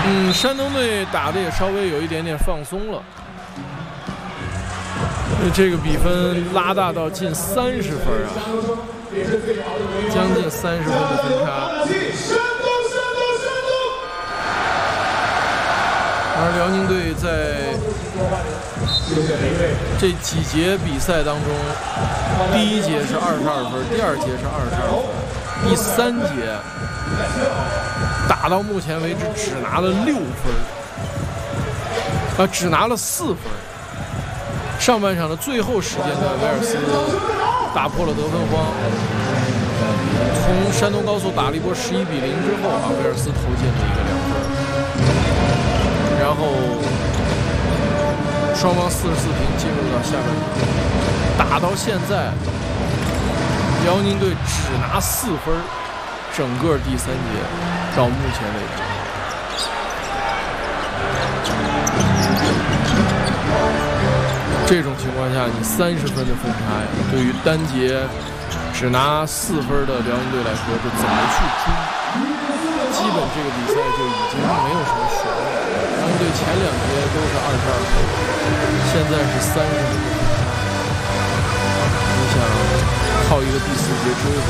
山东队打的也稍微有一点点放松了，这个比分拉大到近30分啊，将近30分的分差。而辽宁队在这几节比赛当中，第1节是22分，第2节是22分，第3节打到目前为止只拿了6分，只拿了4分。上半场的最后时间段，威尔斯打破了得分荒，从山东高速打了一波11比0之后啊，威尔斯投进了一个2分。然后双方44平进入到下半场，打到现在，辽宁队只拿4分，整个第3节到目前为止。这种情况下，你30分的分差呀，对于单节只拿4分的辽宁队来说，这怎么去追？基本这个比赛就已经没有什么悬念了。辽宁队前2节都是22分，现在是30分的分差。你想靠一个第4节追回